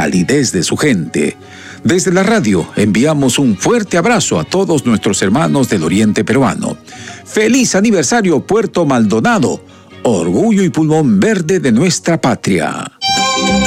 calidez de su gente. Desde la radio enviamos un fuerte abrazo a todos nuestros hermanos del oriente peruano. ¡Feliz aniversario, Puerto Maldonado! Orgullo y pulmón verde de nuestra patria.